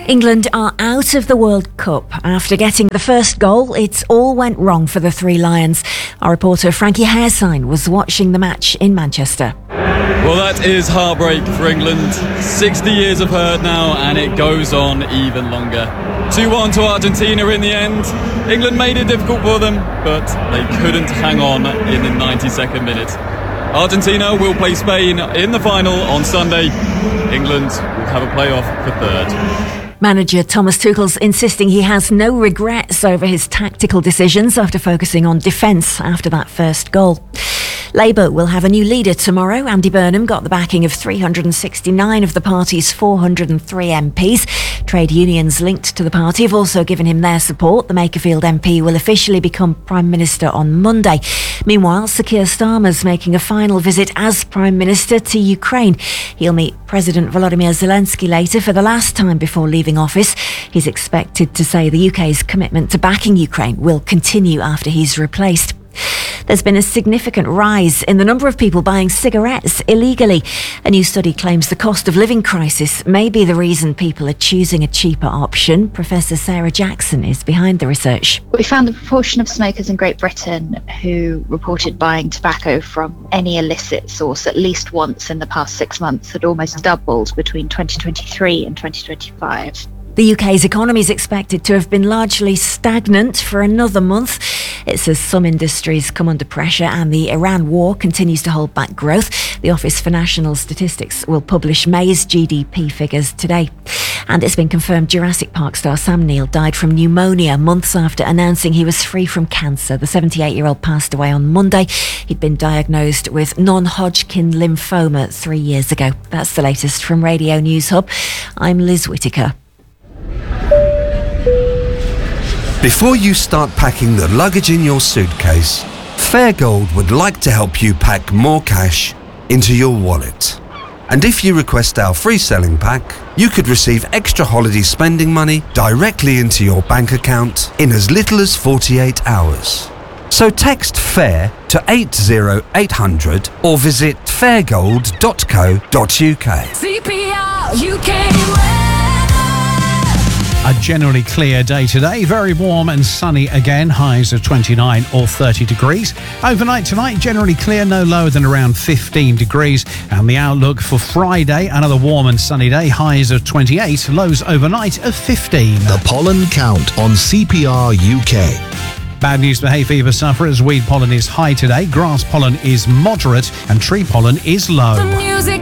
England are out of the World Cup. After getting the first goal, it all went wrong for the Three Lions. Our reporter Frankie Haresign was watching the match in Manchester. Well, that is heartbreak for England. 60 years of hurt now, and it goes on even longer. 2-1 to Argentina in the end. England made it difficult for them, but they couldn't hang on in the 92nd minute. Argentina will play Spain in the final on Sunday. England will have a playoff for third. Manager Thomas Tuchel's insisting he has no regrets over his tactical decisions after focusing on defence after that first goal. Labour will have a new leader tomorrow. Andy Burnham got the backing of 369 of the party's 403 MPs. Trade unions linked to the party have also given him their support. The Makerfield MP will officially become Prime Minister on Monday. Meanwhile, Sir Keir Starmer's making a final visit as Prime Minister to Ukraine. He'll meet President Volodymyr Zelensky later for the last time before leaving office. He's expected to say the UK's commitment to backing Ukraine will continue after he's replaced. There's been a significant rise in the number of people buying cigarettes illegally. A new study claims the cost of living crisis may be the reason people are choosing a cheaper option. Professor Sarah Jackson is behind the research. We found the proportion of smokers in Great Britain who reported buying tobacco from any illicit source at least once in the past 6 months had almost doubled between 2023 and 2025. The UK's economy is expected to have been largely stagnant for another month. It says some industries come under pressure and the Iran war continues to hold back growth. The Office for National Statistics will publish May's GDP figures today. And it's been confirmed Jurassic Park star Sam Neill died from pneumonia months after announcing he was free from cancer. The 78-year-old passed away on Monday. He'd been diagnosed with non-Hodgkin lymphoma 3 years ago. That's the latest from Radio News Hub. I'm Liz Whittaker. Before you start packing the luggage in your suitcase, Fairgold would like to help you pack more cash into your wallet. And if you request our free selling pack, you could receive extra holiday spending money directly into your bank account in as little as 48 hours. So text FAIR to 80800 or visit fairgold.co.uk. CPR UK. A generally clear day today, very warm and sunny again, highs of 29 or 30 degrees. Overnight tonight, generally clear, no lower than around 15 degrees. And the outlook for Friday, another warm and sunny day, highs of 28, lows overnight of 15. The pollen count on CPR UK. Bad news for hay fever sufferers. Weed pollen is high today, grass pollen is moderate and tree pollen is low. The music